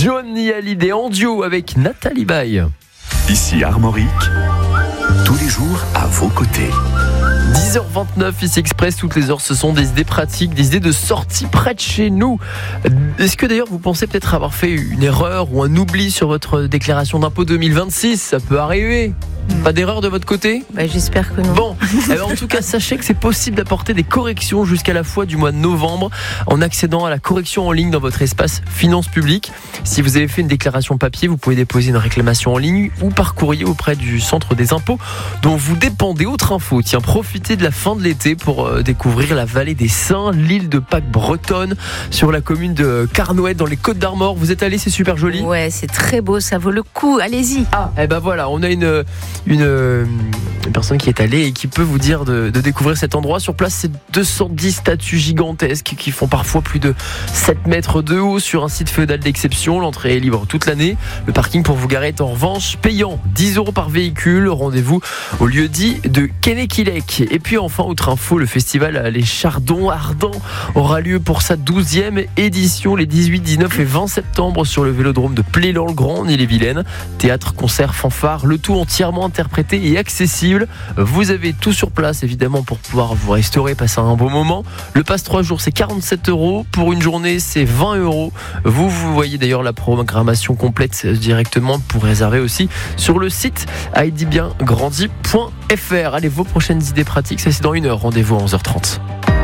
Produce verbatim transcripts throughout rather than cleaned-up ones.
Johnny Hallyday en duo avec Nathalie Baye. Ici Armorique, tous les jours à vos côtés. dix heures vingt-neuf, ici Express, toutes les heures, ce sont des idées pratiques, des idées de sortie près de chez nous. Est-ce que d'ailleurs vous pensez peut-être avoir fait une erreur ou un oubli sur votre déclaration d'impôt deux mille vingt-six ? Ça peut arriver. Pas d'erreur de votre côté ? Bah, j'espère que non. Bon, eh ben, en tout cas, sachez que c'est possible d'apporter des corrections jusqu'à la fin du mois de novembre en accédant à la correction en ligne dans votre espace Finances Publiques. Si vous avez fait une déclaration papier, vous pouvez déposer une réclamation en ligne ou par courrier auprès du centre des impôts dont vous dépendez. Autre info, tiens, profitez de la fin de l'été pour euh, découvrir la vallée des Saints, l'île de Pâques bretonne, sur la commune de Carnouët dans les Côtes d'Armor. Vous êtes allés, c'est super joli. Ouais, c'est très beau, ça vaut le coup. Allez-y. Ah, eh ben voilà, on a une Une, une personne qui est allée et qui peut vous dire de, de découvrir cet endroit. Sur place, c'est deux cent dix statues gigantesques qui font parfois plus de sept mètres de haut sur un site féodal d'exception. L'entrée est libre toute l'année. Le parking pour vous garer est en revanche payant, dix euros par véhicule. Rendez-vous au lieu dit de Kennekilek. Et puis enfin, autre info, le festival Les Chardons Ardents aura lieu pour sa douzième édition les dix-huit, dix-neuf et vingt septembre sur le vélodrome de Plélan-le-Grand en Ille-et-Vilaine. Théâtre, concert, fanfare, le tout entièrement interprété et accessible. Vous avez tout sur place évidemment pour pouvoir vous restaurer, passer un beau moment. Le pass trois jours c'est quarante-sept euros, pour une journée c'est vingt euros. Vous, vous voyez d'ailleurs la programmation complète directement pour réserver aussi sur le site heidi bien grandi point f r. Allez, vos prochaines idées pratiques, ça c'est dans une heure. Rendez-vous à onze heures trente.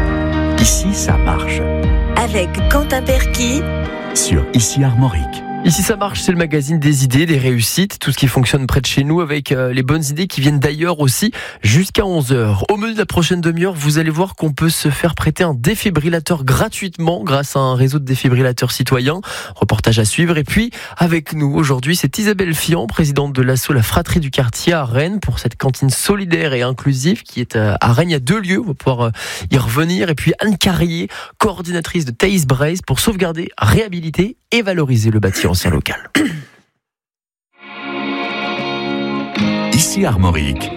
Ici ça marche, avec Quentin Perquis sur Ici Armorique. Ici ça marche, c'est le magazine des idées, des réussites, tout ce qui fonctionne près de chez nous avec euh, les bonnes idées qui viennent d'ailleurs aussi jusqu'à onze heures. Au menu de la prochaine demi-heure, vous allez voir qu'on peut se faire prêter un défibrillateur gratuitement grâce à un réseau de défibrillateurs citoyens. Reportage à suivre. Et puis avec nous aujourd'hui, c'est Isabelle Fian, présidente de l'asso La Fratrie du Quartier à Rennes pour cette cantine solidaire et inclusive qui est à Rennes. Il y a deux lieux, on va pouvoir euh, y revenir. Et puis Anne Carrier, coordinatrice de Thaïs Braise pour sauvegarder, réhabiliter et valoriser le bâti ancien local. Ici Armorique.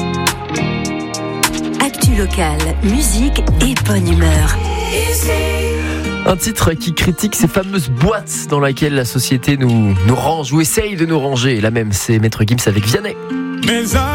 Actu locale, musique et bonne humeur. Un titre qui critique ces fameuses boîtes dans lesquelles la société nous, nous range ou essaye de nous ranger. La même, c'est Maître Gims avec Vianney.